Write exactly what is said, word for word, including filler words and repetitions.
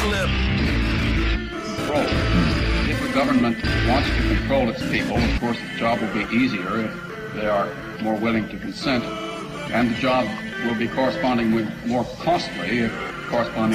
Control. If a government wants to control its people, of course the job will be easier if they are more willing to consent, and the job will be correspondingly more costly if corresponding